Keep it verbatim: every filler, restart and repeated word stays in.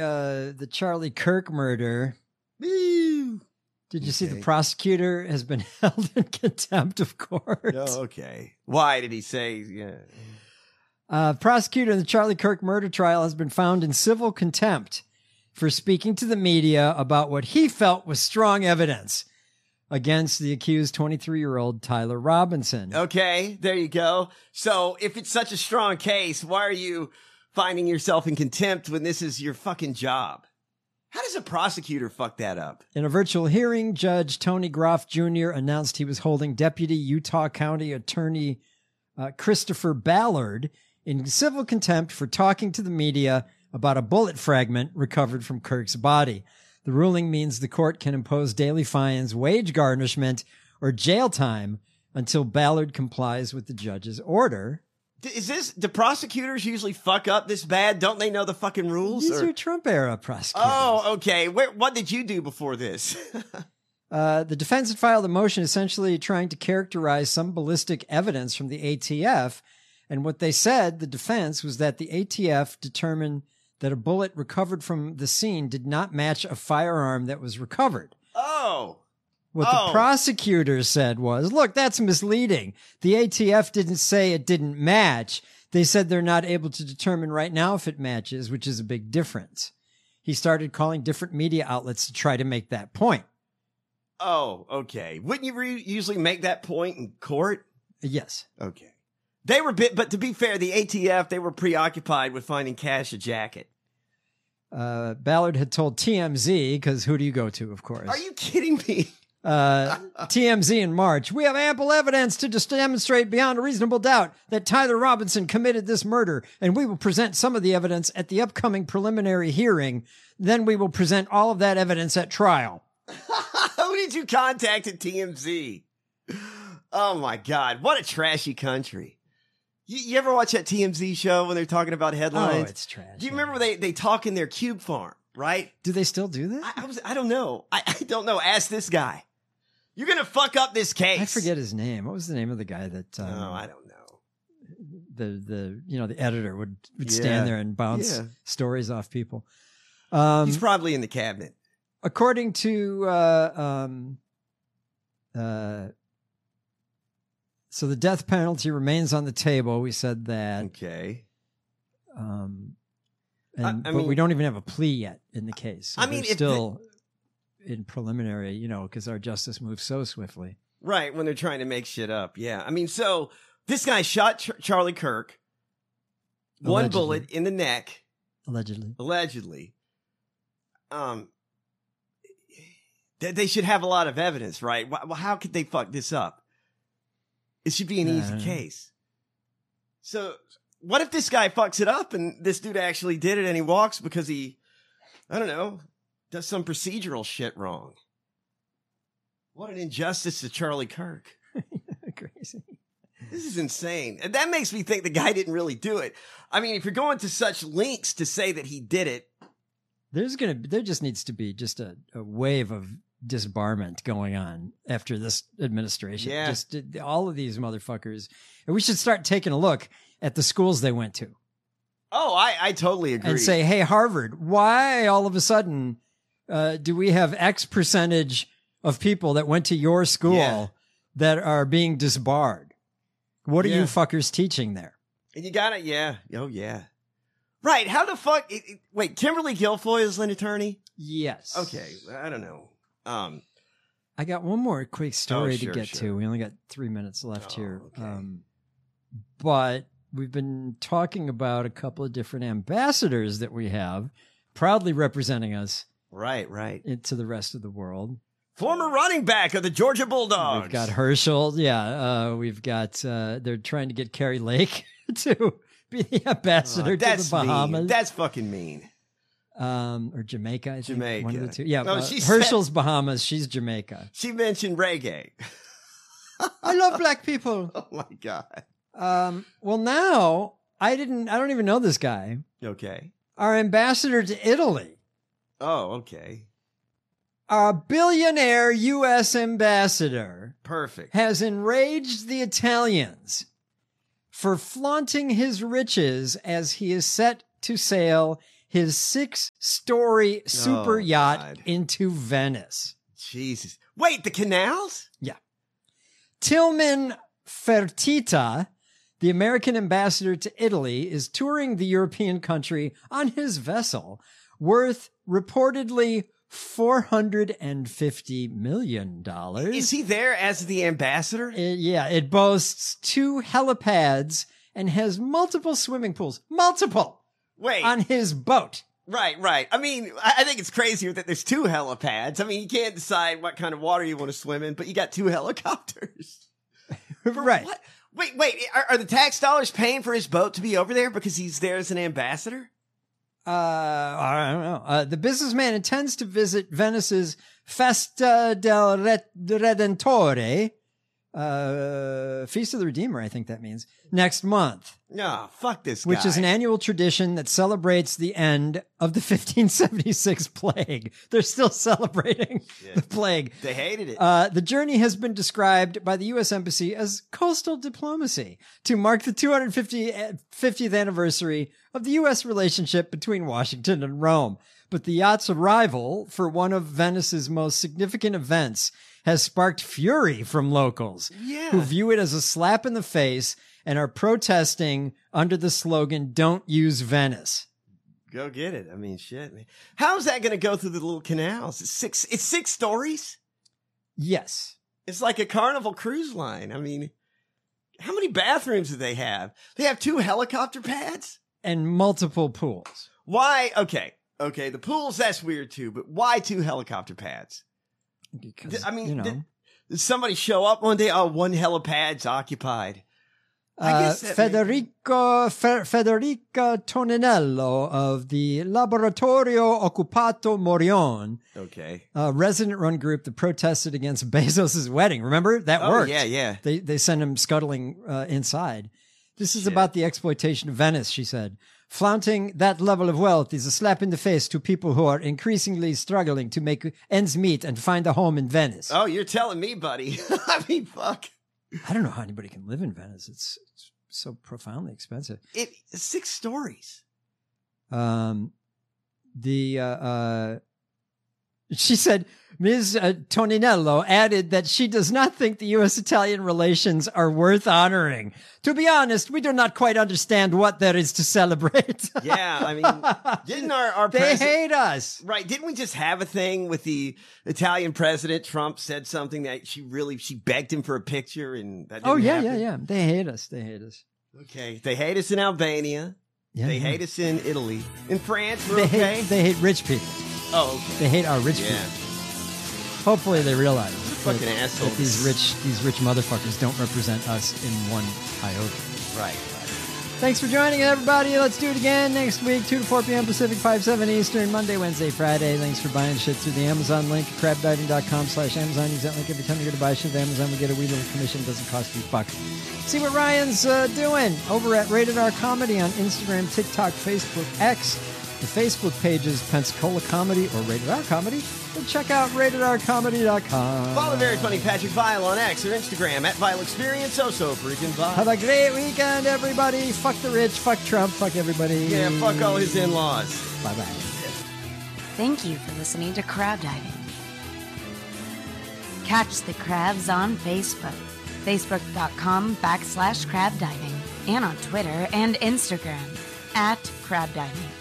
uh, the Charlie Kirk murder. Woo. Did you Okay. see the prosecutor has been held in contempt of court? Oh, okay. Why did he say? Yeah. Uh, prosecutor in the Charlie Kirk murder trial has been found in civil contempt for speaking to the media about what he felt was strong evidence against the accused twenty-three-year-old Tyler Robinson. Okay, there you go. So if it's such a strong case, why are you finding yourself in contempt when this is your fucking job? How does a prosecutor fuck that up? In a virtual hearing, Judge Tony Groff Junior announced he was holding Deputy Utah County Attorney uh, Christopher Ballard in civil contempt for talking to the media about a bullet fragment recovered from Kirk's body. The ruling means the court can impose daily fines, wage garnishment, or jail time until Ballard complies with the judge's order. Is this, do prosecutors usually fuck up this bad? Don't they know the fucking rules? These or? are Trump-era prosecutors. Oh, okay. Where, what did you do before this? uh, the defense had filed a motion essentially trying to characterize some ballistic evidence from the A T F. And what they said, the defense, was that the A T F determined that a bullet recovered from the scene did not match a firearm that was recovered. Oh. What oh. the prosecutors said was, look, that's misleading. The A T F didn't say it didn't match. They said they're not able to determine right now if it matches, which is a big difference. He started calling different media outlets to try to make that point. Oh, okay. Wouldn't you re- usually make that point in court? Yes. Okay. They were bit, but to be fair, the A T F, they were preoccupied with finding Cash a jacket. Uh, Ballard had told T M Z, because who do you go to, of course? Are you kidding me? Uh, T M Z in March, we have ample evidence to just demonstrate beyond a reasonable doubt that Tyler Robinson committed this murder, and we will present some of the evidence at the upcoming preliminary hearing. Then we will present all of that evidence at trial. Who did you contact at T M Z? Oh my God, what a trashy country. You, you ever watch that T M Z show when they're talking about headlines? Oh, it's trash. Do you remember they, they talk in their cube farm, right? Do they still do that? I, I, was, I don't know. I, I don't know. Ask this guy. You're going to fuck up this case. I forget his name. What was the name of the guy that... Um, oh, I don't know. The, the you know, the editor would, would Yeah. stand there and bounce Yeah. stories off people. Um, He's probably in the cabinet. According to... Uh, um, uh, so the death penalty remains on the table. We said that. Okay. Um, and, I- I but mean- we don't even have a plea yet in the case. So I mean, they're if the- still in preliminary, you know, because our justice moves so swiftly. Right, when they're trying to make shit up. Yeah. I mean, so this guy shot Ch- Charlie Kirk. One Allegedly. bullet in the neck. Allegedly. Allegedly. Um, they, they should have a lot of evidence, right? Wh- Well, how could they fuck this up? It should be an easy Uh. case. So what if this guy fucks it up and this dude actually did it and he walks because he, I don't know, does some procedural shit wrong? What an injustice to Charlie Kirk. Crazy. This is insane. And that makes me think the guy didn't really do it. I mean, if you're going to such lengths to say that he did it. There's gonna there just needs to be just a, a wave of disbarment going on after this administration. Yeah. Just uh, all of these motherfuckers. And we should start taking a look at the schools they went to Oh, I, I totally agree. and say, hey, Harvard, why all of a sudden uh, do we have X percentage of people that went to your school Yeah. that are being disbarred? What are Yeah. you fuckers teaching there? And you gotta, yeah. Oh, yeah. Right. How the fuck? It, it- wait, Kimberly Guilfoyle is an attorney? Yes. Okay. I don't know. Um, I got one more quick story Oh, sure, to get sure. to. We only got three minutes left Oh, here. okay. Um, but we've been talking about a couple of different ambassadors that we have proudly representing us right, right. into the rest of the world. Former running back of the Georgia Bulldogs. We've got Herschel. Yeah. Uh, we've got, uh, they're trying to get Carrie Lake to be the ambassador Oh, to the that's Bahamas. mean. That's fucking mean. um, or Jamaica, I think. Jamaica. One of the two. Yeah. No, uh, she Herschel's Bahamas. She's Jamaica. She mentioned reggae. I love black people. Oh my God. Um, well, now I didn't, I don't even know this guy. Okay. Our ambassador to Italy, Oh, okay. our billionaire U S ambassador, Perfect. has enraged the Italians for flaunting his riches as he is set to sail his six-story super Oh, yacht God. into Venice. Jesus. Wait, the canals? Yeah. Tillman Fertitta, the American ambassador to Italy, is touring the European country on his vessel, worth reportedly four hundred fifty million dollars. Is he there as the ambassador? It- yeah, it boasts two helipads and has multiple swimming pools. Multiple! Wait. On his boat. Right, right. I mean, I I think it's crazier that there's two helipads. I mean, you can't decide what kind of water you want to swim in, but you got two helicopters. For Right. What? Wait, wait. Are, are the tax dollars paying for his boat to be over there because he's there as an ambassador? Uh, I don't know. Uh, the businessman intends to visit Venice's Festa del Re- Redentore, uh, Feast of the Redeemer, I think that means, next month, No, fuck this guy. which is an annual tradition that celebrates the end of the fifteen seventy-six plague. They're still celebrating Yeah. the plague. They hated it. Uh, the journey has been described by the U S Embassy as coastal diplomacy to mark the two hundred fiftieth anniversary of the U S relationship between Washington and Rome. But the yacht's arrival for one of Venice's most significant events has sparked fury from locals Yeah. who view it as a slap in the face and are protesting under the slogan, "Don't use Venice." Go get it. I mean, shit, man. How's that going to go through the little canals? It's six, it's six stories? Yes. It's like a Carnival cruise line. I mean, how many bathrooms do they have? They have two helicopter pads? And multiple pools. Why? Okay. Okay. The pools, that's weird too, but why two helicopter pads? Because, I mean, you know. did, did somebody show up one day? Oh, one helipad's occupied. I Uh, guess that Federico Fe- Federica Toninello of the Laboratorio Occupato Morion, Okay. a resident-run group that protested against Bezos' wedding. Remember? That Oh, worked. yeah, yeah. They they sent him scuttling uh, inside. This is Shit. about the exploitation of Venice, she said. Flaunting that level of wealth is a slap in the face to people who are increasingly struggling to make ends meet and find a home in Venice. Oh, you're telling me, buddy. I mean, fuck. I don't know how anybody can live in Venice. It's, it's so profoundly expensive. It six stories. Um, the uh, uh, she said Miz Uh, Toninello added that she does not think the U S-Italian relations are worth honoring. To be honest, we do not quite understand what there is to celebrate. Yeah, I mean, didn't our our They president, hate us. right? Didn't we just have a thing with the Italian president? Trump said something that she really she begged him for a picture, and that didn't Oh yeah, happen? yeah, yeah. They hate us. They hate us. Okay, they hate us in Albania. Yeah, They yeah. hate us in Italy. In France, we're They okay. hate. They hate rich people. oh, okay. They hate our rich Yeah. people. Hopefully, they realize that, Fucking assholes. that these rich these rich motherfuckers don't represent us in one iota. Right. Thanks for joining, everybody. Let's do it again next week, two to four p.m. Pacific, five, seven Eastern, Monday, Wednesday, Friday. Thanks for buying shit through the Amazon link, crabdiving.com slash Amazon. Use that link every time you go to buy shit at Amazon. We get a wee little commission. Doesn't cost you a buck. See what Ryan's uh, doing over at Rated R Comedy on Instagram, TikTok, Facebook, X. The Facebook page is Pensacola Comedy or Rated R Comedy. And check out rated r comedy dot com. Follow very funny Patrick Vile on X or Instagram at Vile Experience. So so freaking Vile. Have a great weekend, everybody. Fuck the rich, fuck Trump, fuck everybody. Yeah, fuck all his in-laws. Bye-bye. Thank you for listening to Crab Diving. Catch the crabs on Facebook, facebook.com backslash crab diving, and on Twitter and Instagram at crab diving.